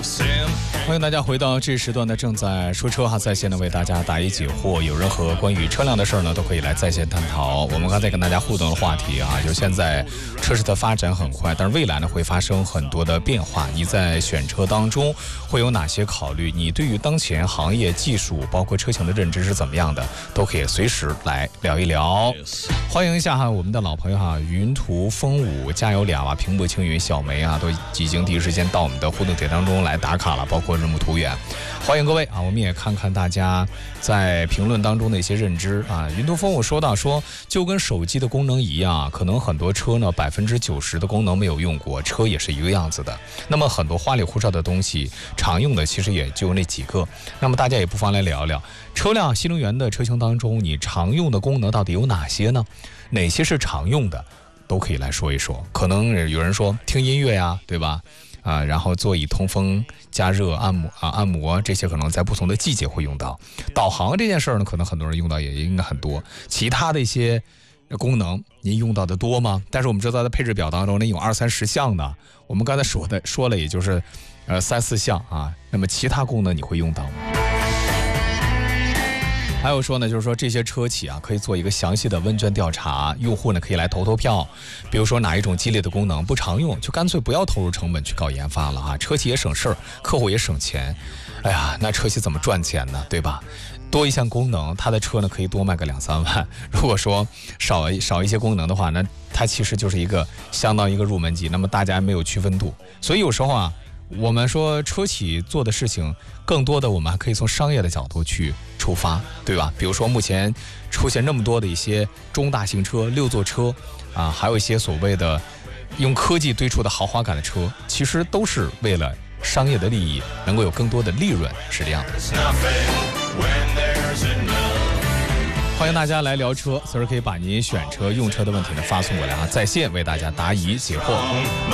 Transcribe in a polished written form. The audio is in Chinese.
欢迎大家回到这时段的正在说车哈，在线的为大家答疑解惑。有任何关于车辆的事儿呢，都可以来在线探讨。我们刚才跟大家互动的话题啊，就现在车市的发展很快，但是未来呢会发生很多的变化。你在选车当中会有哪些考虑？你对于当前行业技术包括车型的认知是怎么样的？都可以随时来聊一聊。欢迎一下哈，我们的老朋友哈，云途风5加油俩啊，平步青云小梅啊，都已经第一时间到我们的互动帖当中来打卡了，包括日暮途远。欢迎各位啊，我们也看看大家在评论当中的一些认知啊。云途风5说到说，就跟手机的功能一样，可能很多车呢90%的功能没有用过，车也是一个样子的。那么很多花里胡哨的东西，常用的其实也就那几个。那么大家也不妨来聊聊，车辆新能源的车型当中，你常用的功能到底有哪些呢？哪些是常用的，都可以来说一说。可能有人说听音乐呀，对吧？然后座椅通风、加热、按摩这些可能在不同的季节会用到。导航这件事儿呢，可能很多人用到也应该很多。其他的一些功能，您用到的多吗？但是我们知道在配置表当中，那有20-30项的，我们刚才说了，也就是3-4项啊。那么其他功能你会用到吗？还有说呢，就是说这些车企啊，可以做一个详细的问卷调查，用户呢可以来投票，比如说哪一种激烈的功能不常用，就干脆不要投入成本去搞研发了啊，车企也省事儿，客户也省钱。哎呀，那车企怎么赚钱呢？对吧？多一项功能，他的车呢可以多卖个2-3万。如果说少一些功能的话，那它其实就是相当于一个入门级，那么大家没有区分度。所以有时候啊，我们说车企做的事情，更多的我们还可以从商业的角度去出发，对吧？比如说目前出现那么多的一些中大型车、6座车啊，还有一些所谓的用科技堆出的豪华感的车，其实都是为了商业的利益，能够有更多的利润，是这样的。欢迎大家来聊车，随时可以把您选车用车的问题呢发送过来啊，在线为大家答疑解惑。